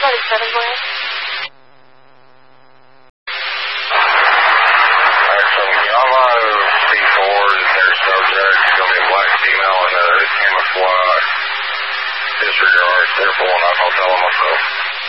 37, go ahead. Alright, so Yama C4, their subject, it's going to be a black female in a camouflage. Disregard, they're pulling up, I'll tell them myself.